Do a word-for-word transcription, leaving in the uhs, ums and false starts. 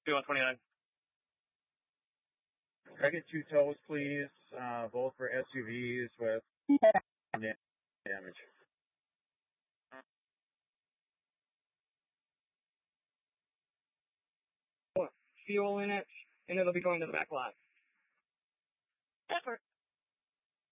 two one twenty-nine. Can I get two tows, please? Uh, both for S U Vs with damage. Fuel in it, and it'll be going to the back lot. Effort.